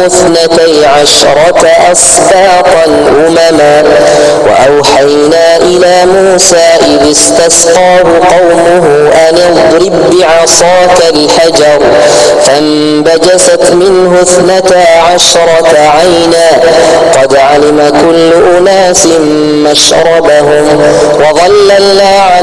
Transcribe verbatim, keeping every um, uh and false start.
اثنتي عشرة أسباطا أمما وأوحينا إلى موسى إذ استسقاه قومه أن اضرب بعصاك الحجر فانبجست منه اثنتا عشرة عينا قد علم كل أناس مشربهم وظللنا